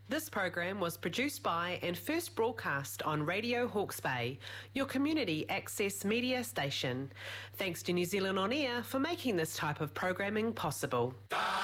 This program was produced by and first broadcast on Radio Hawke's Bay, your community access media station. Thanks to New Zealand On Air for making this type of programming possible.